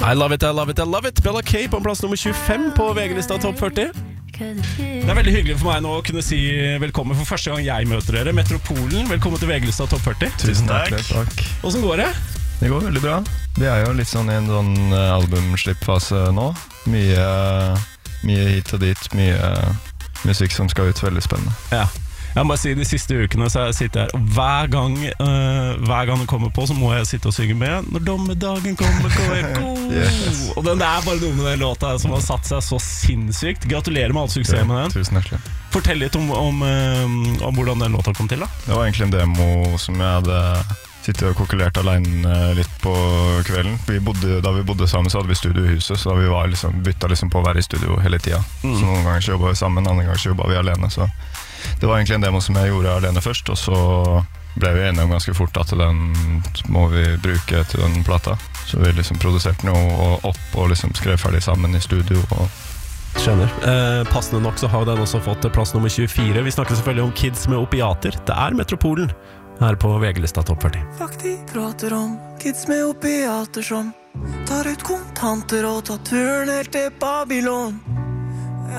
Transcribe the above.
I love it, I love it, I love it. Bella K på plass nummer 25 på VG-lista Topp 40. Det er veldig hyggelig for meg nå å kunne si velkommen for første gang jeg møter dere. Metropolen, velkommen til VG-lista Topp 40. Tusen takk. Hvordan går det? Det går veldig bra. Vi er jo litt sånn i en sånn albumslippfase nå. Mye hit og dit, mye musikk som skal ut, veldig spennende. Ja. Jeg må bare si de siste ukene så jeg sitter her, og hver gang det kommer på, så må jeg sitte og synge med Når dommedagen kommer, går jeg god. Yes. Og det er bare noe med den låta som har satt seg så sinnssykt. Gratulerer med all suksess med den. Tusen hjertelig. Fortell litt om hvordan den låta kom til da. Det var egentlig en demo som jeg hadde sittet og kokulert alene litt på kvelden. Da vi bodde sammen så hadde vi studio i huset, så vi var bytta på å være i studio hele tiden. Så noen ganger så jobbet vi sammen, andre ganger så jobbet vi alene, så det var egentlig en demo som jeg gjorde alene først, og så ble vi enige om ganske fort at den må vi bruke til den plata. Så vi produserte noe opp og skrev ferdig sammen i studio. Skjønner. Passende nok så har den også fått plass nummer 24. Vi snakker selvfølgelig om kids med opiater. Det er Metropolen her på VG-lista Topp 40. De prater om kids med opiater som tar ut kontanter og tar turen helt til Babylon.